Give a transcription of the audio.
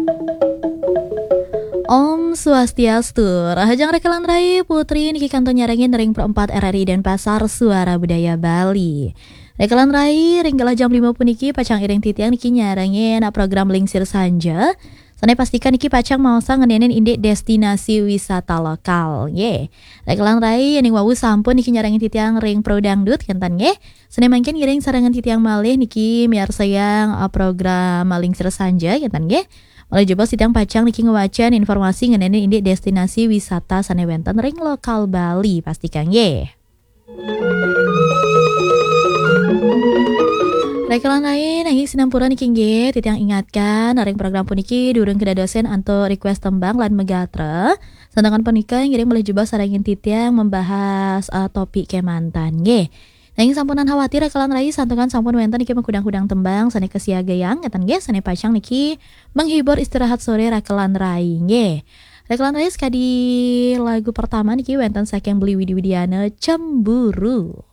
Om Swastiastu, Rahajang Rekelan Rai Putri Niki Kanto nyarengin ring perempat RRI dan Pasar Suara Budaya Bali. Rekelan Rai ring gelah jam 5 puniki pacang iring titiang niki nyarengin program Lingsir Sanja. Sana pastikan niki pacang mausa ngenenin indek destinasi wisata lokal. Rekelan Rai yang wawu sampun niki nyarengin titiang ring pro dangdut kentan Sana mangkin ngiring sarangan titiang malih niki miar sayang program Lingsir Sanja kentan Oleh jebol sidang pacang niki ngewacan informasi ngenenin indek destinasi wisata sanewenten ring lokal Bali pastikan Rekelan lain nanging sinampura niki nggih titiang ingatkan ring program puniki durung kedadosen anto request tembang lan megatra sandangan punika ngiring oleh jebol sarengin titiang membahas topik kemantan Nanging sampunan khawatir rekelan rai santungan sampun wenten niki mengkudang-kudang tembang sane kesiagayang ngeten sane pacang niki menghibur istirahat sore rekelan rai Rekelan rai sekadi lagu pertama niki wenten saking Beli Widi Widiana Cemburu.